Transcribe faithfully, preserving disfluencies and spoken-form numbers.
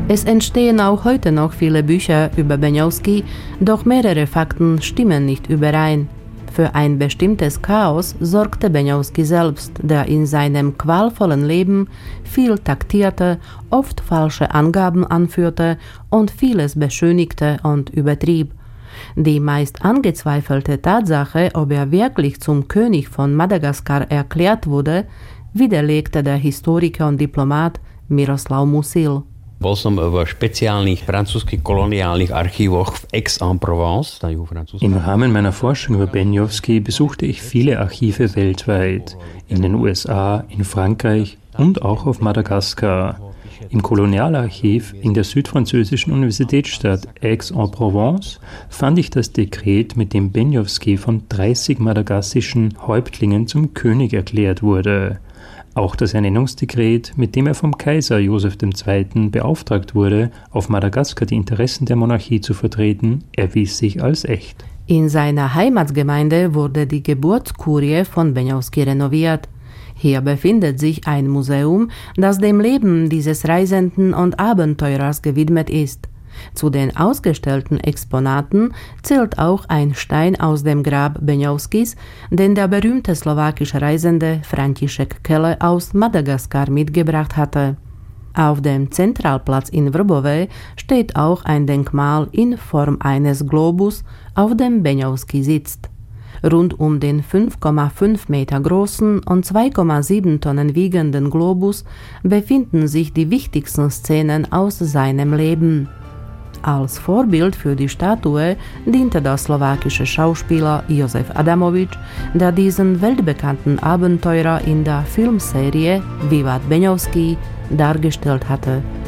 Es entstehen auch heute noch viele Bücher über Beňovský, doch mehrere Fakten stimmen nicht überein. Für ein bestimmtes Chaos sorgte Beňovský selbst, der in seinem qualvollen Leben viel taktierte, oft falsche Angaben anführte und vieles beschönigte und übertrieb. Die meist angezweifelte Tatsache, ob er wirklich zum König von Madagaskar erklärt wurde, widerlegte der Historiker und Diplomat Miroslav Musil. Bol som v špeciálnych francúzskych koloniálnych archívoch v Aix-en-Provence. Im Rahmen meiner Forschung über Beňovský besuchte ich viele Archive weltweit, in den U S A, in Frankreich und auch auf Madagaskar. Im Kolonialarchiv in der südfranzösischen Universitätsstadt Aix-en-Provence fand ich das Dekret, mit dem Beňovský von dreißig madagassischen Häuptlingen zum König erklärt wurde. Auch das Ernennungsdekret, mit dem er vom Kaiser Joseph der Zweite beauftragt wurde, auf Madagaskar die Interessen der Monarchie zu vertreten, erwies sich als echt. In seiner Heimatgemeinde wurde die Geburtskurie von Beňovský renoviert. Hier befindet sich ein Museum, das dem Leben dieses Reisenden und Abenteurers gewidmet ist. Zu den ausgestellten Exponaten zählt auch ein Stein aus dem Grab Beňovskys, den der berühmte slowakische Reisende František Kele aus Madagaskar mitgebracht hatte. Auf dem Zentralplatz in Vrbové steht auch ein Denkmal in Form eines Globus, auf dem Beňovský sitzt. Rund um den fünf Komma fünf Meter großen und zwei Komma sieben Tonnen wiegenden Globus befinden sich die wichtigsten Szenen aus seinem Leben. Als Vorbild für die Statue diente der slowakische Schauspieler Josef Adamovič, der diesen weltbekannten Abenteurer in der Filmserie Vivat Beňovský dargestellt hatte.